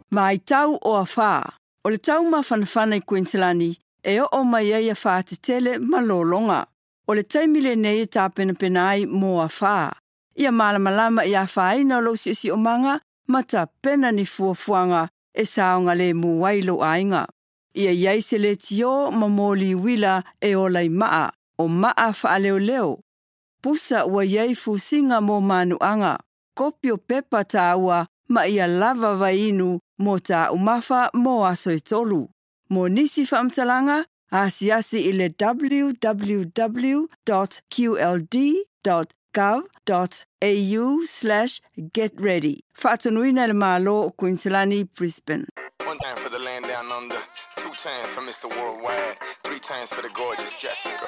Mai tau o a whā. O le tau mawhanawhana I Queenslandi, e o mai ai a whā te tele malolonga. O le taimile nei tā pena ai mō a whā. Ia malamalama I a whaina lo si o manga, ma ta pena ni fuafuanga e saonga le muwailo ainga. Ia iai se le tio ma mōli wila e o lai maa, o maa wha leo leo. Pusa ua iai fusinga mō manuanga, kopio pepa tā ua ma ia lava vainu mō tā umafa mō aso e tolu. Mō nisi whaamtalanga, asiasi I le www.qld.gov.au/getready. Whaatanuina le malo o Queenslandi, Brisbane. 1 time for the land down under, 2 times for Mr. Worldwide, 3 times for the gorgeous Jessica.